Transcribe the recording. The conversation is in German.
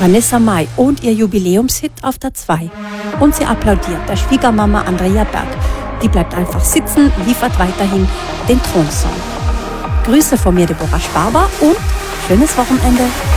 Vanessa Mai und ihr Jubiläumshit auf der 2. Und sie applaudiert der Schwiegermama Andrea Berg. Die bleibt einfach sitzen, liefert weiterhin den Thronsong. Grüße von mir, Deborah Sparber, und schönes Wochenende.